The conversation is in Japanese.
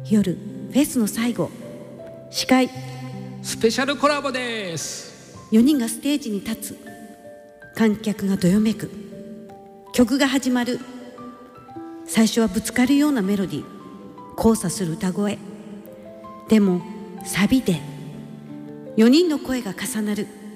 夜フェスの最後、司会スペシャルコラボです。 4人がステージに立つ。観客がどよめく。曲が始まる。最初はぶつかるようなメロディー、交差する歌声。でもサビで4人の声が重なる。